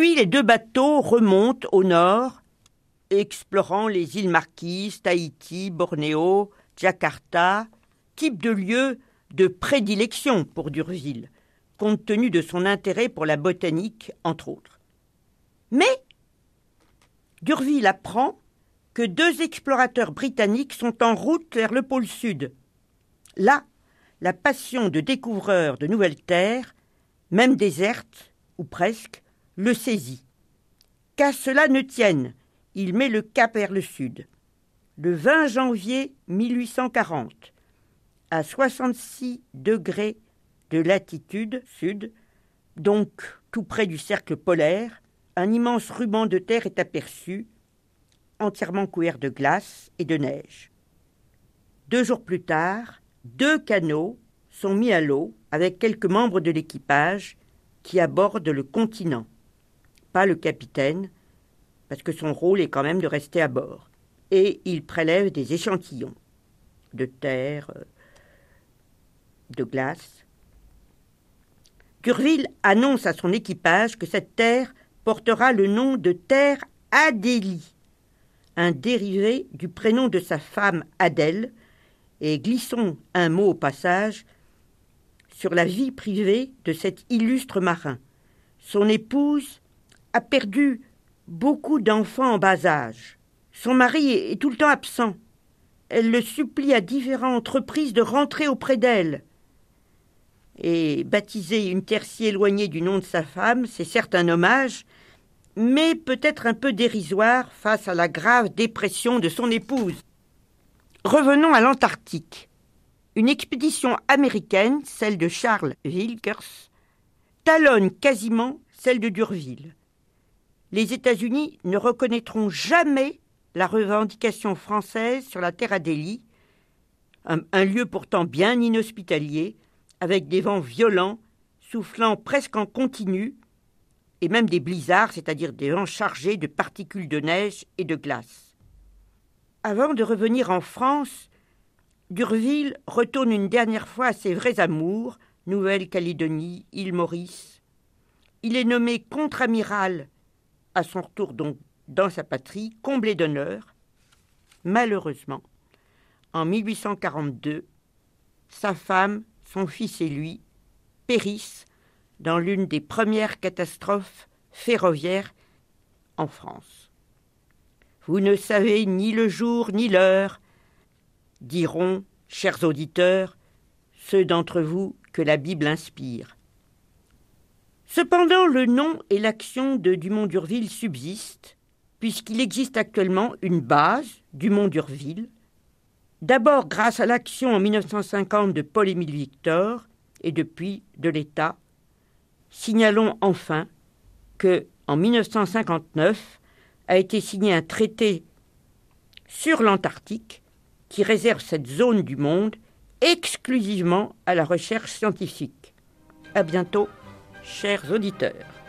Puis les 2 bateaux remontent au nord, explorant les îles Marquises, Tahiti, Bornéo, Jakarta, type de lieu de prédilection pour d'Urville, compte tenu de son intérêt pour la botanique, entre autres. Mais d'Urville apprend que 2 explorateurs britanniques sont en route vers le pôle Sud. Là, la passion de découvreur de nouvelles terres, même désertes, ou presque, le saisit. Qu'à cela ne tienne, il met le cap vers le sud. Le 20 janvier 1840, à 66 degrés de latitude sud, donc tout près du cercle polaire, un immense ruban de terre est aperçu, entièrement couvert de glace et de neige. 2 jours plus tard, 2 canots sont mis à l'eau avec quelques membres de l'équipage qui abordent le continent. Pas le capitaine, parce que son rôle est quand même de rester à bord. Et il prélève des échantillons de terre, de glace. d'Urville annonce à son équipage que cette terre portera le nom de terre Adélie, un dérivé du prénom de sa femme Adèle, et glissons un mot au passage sur la vie privée de cet illustre marin. Son épouse a perdu beaucoup d'enfants en bas âge. Son mari est tout le temps absent. Elle le supplie à différentes reprises de rentrer auprès d'elle. Et baptiser une terre si éloignée du nom de sa femme, c'est certes un hommage, mais peut-être un peu dérisoire face à la grave dépression de son épouse. Revenons à l'Antarctique. Une expédition américaine, celle de Charles Wilkes, talonne quasiment celle de d'Urville. Les États-Unis ne reconnaîtront jamais la revendication française sur la terre Adélie, un lieu pourtant bien inhospitalier, avec des vents violents, soufflant presque en continu, et même des blizzards, c'est-à-dire des vents chargés de particules de neige et de glace. Avant de revenir en France, d'Urville retourne une dernière fois à ses vrais amours, Nouvelle-Calédonie, île Maurice. Il est nommé contre-amiral à son retour donc dans sa patrie, comblé d'honneur. Malheureusement, en 1842, sa femme, son fils et lui périssent dans l'une des premières catastrophes ferroviaires en France. Vous ne savez ni le jour ni l'heure, diront, chers auditeurs, ceux d'entre vous que la Bible inspire. Cependant, le nom et l'action de Dumont d'Urville subsistent, puisqu'il existe actuellement une base, Dumont d'Urville, d'abord grâce à l'action en 1950 de Paul-Émile Victor, et depuis de l'État. Signalons enfin que, en 1959, a été signé un traité sur l'Antarctique qui réserve cette zone du monde exclusivement à la recherche scientifique. À bientôt, chers auditeurs.